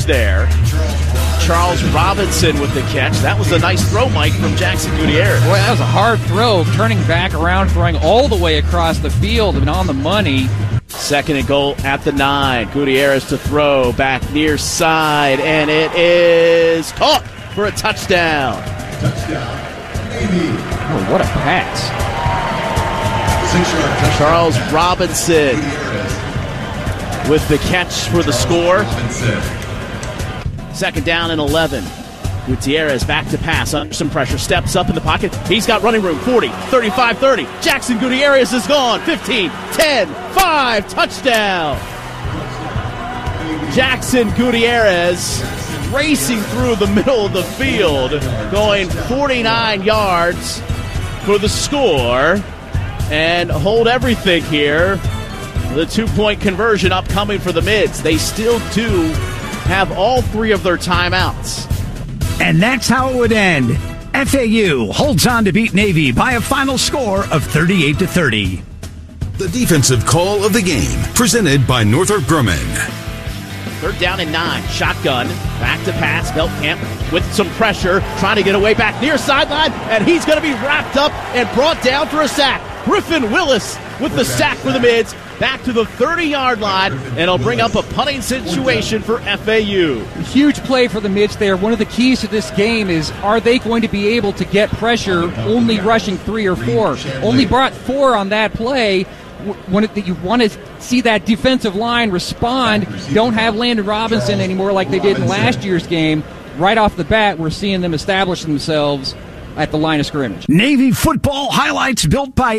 there. Charles Robinson with the catch. That was a nice throw, Mike, from Jackson Gutierrez. Boy, that was a hard throw, turning back around, throwing all the way across the field and on the money. 2nd and goal at the 9. Gutierrez to throw, back near side, and it is caught for a touchdown. Oh, what a pass. Charles Robinson with the catch for the score. 2nd down and 11. Gutierrez back to pass, under some pressure, steps up in the pocket. He's got running room, 40, 35, 30. Jackson Gutierrez is gone, 15, 10, 5, touchdown. Jackson Gutierrez racing through the middle of the field, going 49 yards for the score, and hold everything here. The 2-point conversion upcoming for the Mids. They still do have all 3 of their timeouts. And that's how it would end. FAU holds on to beat Navy by a final score of 38-30. The defensive call of the game, presented by Northrop Grumman. 3rd down and 9. Shotgun. Back to pass. Beltkamp with some pressure. Trying to get away back near sideline. And he's going to be wrapped up and brought down for a sack. Griffin Willis with the sack for the Mids. Back to the 30-yard line. And it'll bring up a punting situation for FAU. Huge play for the Mids there. One of the keys to this game is, are they going to be able to get pressure only rushing 3 or 4? Only brought 4 on that play. You want to see that defensive line respond. Don't have Landon Robinson anymore like they did in last year's game. Right off the bat, we're seeing them establish themselves at the line of scrimmage. Navy football highlights built by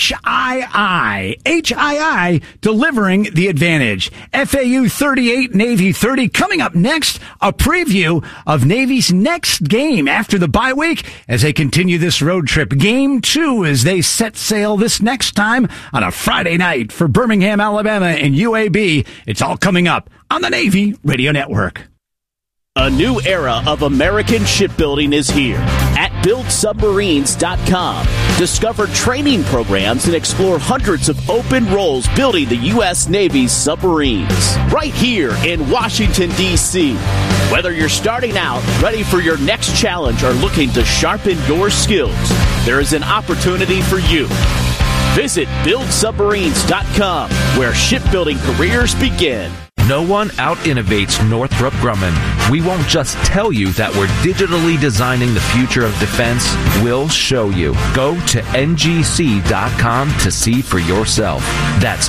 HII. HII delivering the advantage. FAU 38, Navy 30. Coming up next, a preview of Navy's next game after the bye week as they continue this road trip. Game 2 as they set sail this next time on a Friday night for Birmingham, Alabama and UAB. It's all coming up on the Navy Radio Network. A new era of American shipbuilding is here at BuildSubmarines.com. Discover training programs and explore hundreds of open roles building the U.S. Navy's submarines. Right here in Washington, D.C. Whether you're starting out, ready for your next challenge, or looking to sharpen your skills, there is an opportunity for you. Visit BuildSubmarines.com, where shipbuilding careers begin. No one out-innovates Northrop Grumman. We won't just tell you that we're digitally designing the future of defense. We'll show you. Go to ngc.com to see for yourself. That's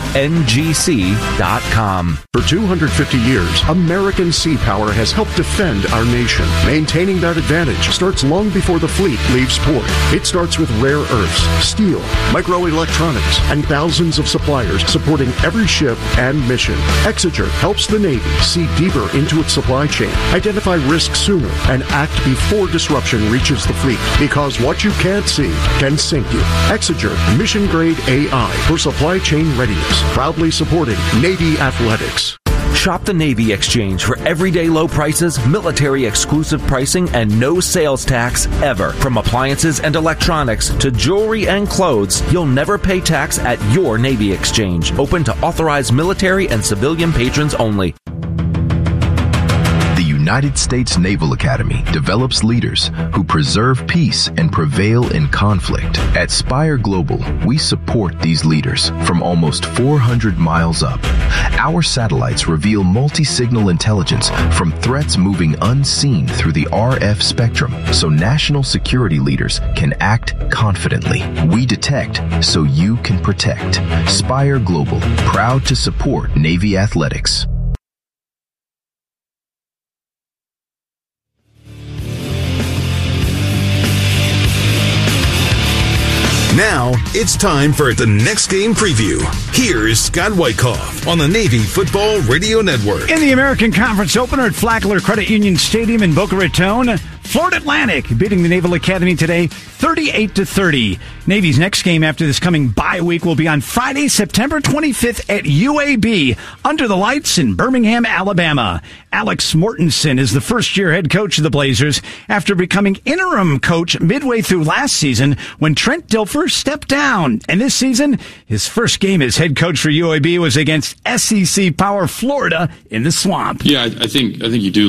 ngc.com. For 250 years, American Sea Power has helped defend our nation. Maintaining that advantage starts long before the fleet leaves port. It starts with rare earths, steel, microelectronics, and thousands of suppliers supporting every ship and mission. Exeter helps the Navy see deeper into its supply chain, identify risks sooner, and act before disruption reaches the fleet. Because what you can't see can sink you. Exeter Mission Grade AI for supply chain readiness. Proudly supporting Navy athletics. Shop the Navy Exchange for everyday low prices, military exclusive pricing, and no sales tax ever. From appliances and electronics to jewelry and clothes, you'll never pay tax at your Navy Exchange. Open to authorized military and civilian patrons only. The United States Naval Academy develops leaders who preserve peace and prevail in conflict. At Spire Global, we support these leaders from almost 400 miles up. Our satellites reveal multi-signal intelligence from threats moving unseen through the RF spectrum, so national security leaders can act confidently. We detect so you can protect. Spire Global, proud to support Navy athletics. Now, it's time for the next game preview. Here's Scott Wyckoff on the Navy Football Radio Network. In the American Conference opener at Flagler Credit Union Stadium in Boca Raton, Florida Atlantic beating the Naval Academy today 38-30. Navy's next game after this coming bye week will be on Friday, September 25th at UAB under the lights in Birmingham, Alabama. Alex Mortensen is the first-year head coach of the Blazers after becoming interim coach midway through last season when Trent Dilfer stepped down. And this season, his first game as head coach for UAB was against SEC power Florida in the Swamp. Yeah, I think you do